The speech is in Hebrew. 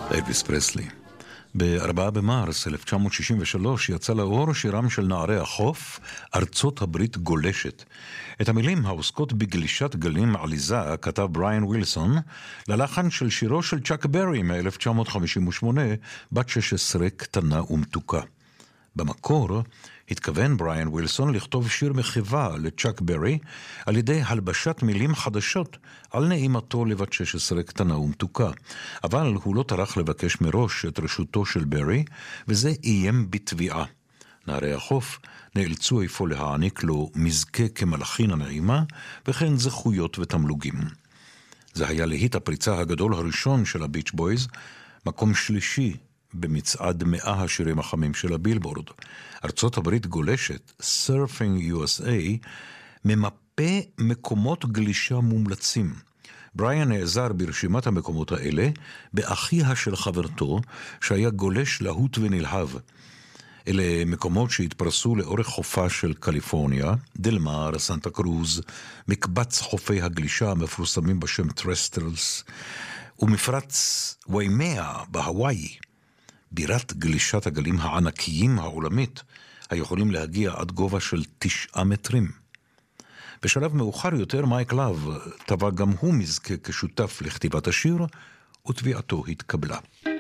אלוויס פרסלי. ב-4 במרס 1963 יצא לאור שירם של נערי החוף, ארצות הברית גולשת. את המילים העוסקות בגלישת גלים עליזה כתב בריאן ווילסון ללחן של שירו של צ'אק ברי מ-1958, בת 16 קטנה ומתוקה. במקור התכוון בריאן ווילסון לכתוב שיר מחווה לצ'אק ברי על ידי הלבשת מילים חדשות על נעימתו לבת 16 קטנה ומתוקה. אבל הוא לא טרח לבקש מראש את רשותו של ברי, וזה איים בתביעה. נערי החוף נאלצו איפה להעניק לו מזכה כמלאכין הנעימה, וכן זכויות ותמלוגים. זה היה להיט הפריצה הגדול הראשון של הביץ' בויז, מקום שלישי במצעד 100 השירים החמים של הבילבורד. ארצות הברית גולשת, Surfing USA, ממפה מקומות גלישה מומלצים. בריאן נעזר ברשימת המקומות האלה באחיה של חברתו, שהיה גולש להוט ונלהב. אלה מקומות שהתפרסו לאורך חופה של קליפורניה, דלמר, סנטה קרוז, מקבץ חופי הגלישה המפורסמים בשם טרסטלס, ומפרץ ויימאה בהוואי, בירת גלישת הגלים הענקיים העולמית, היכולים להגיע עד גובה של 9 מטרים. בשלב מאוחר יותר מייק לאב טבע גם הוא מזכה כשותף לכתיבת השיר, ותביעתו התקבלה.